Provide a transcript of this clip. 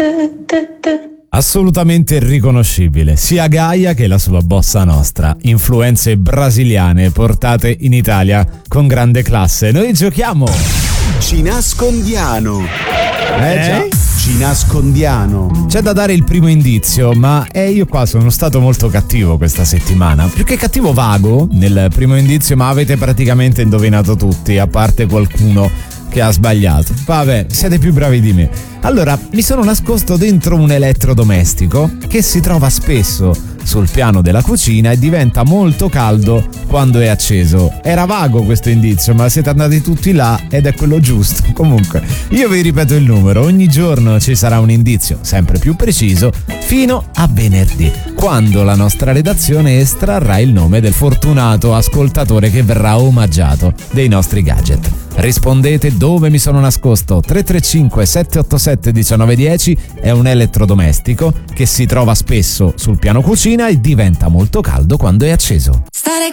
Assolutamente riconoscibile, sia Gaia che la sua bossa nostra, influenze brasiliane portate in Italia con grande classe. Noi giochiamo Ci nascondiano. già. Ci nascondiano. C'è da dare il primo indizio, ma io qua sono stato molto cattivo questa settimana. Più che cattivo, vago nel primo indizio, ma avete praticamente indovinato tutti, a parte qualcuno che ha sbagliato. Vabbè, siete più bravi di me. Allora, mi sono nascosto dentro un elettrodomestico che si trova spesso sul piano della cucina e diventa molto caldo quando è acceso. Era vago questo indizio, ma siete andati tutti là ed è quello giusto. Comunque, io vi ripeto il numero. Ogni giorno ci sarà un indizio sempre più preciso fino a venerdì, quando la nostra redazione estrarrà il nome del fortunato ascoltatore che verrà omaggiato dei nostri gadget. Rispondete dove mi sono nascosto. 335 787 1910 è un elettrodomestico che si trova spesso sul piano cucina e diventa molto caldo quando è acceso. Stare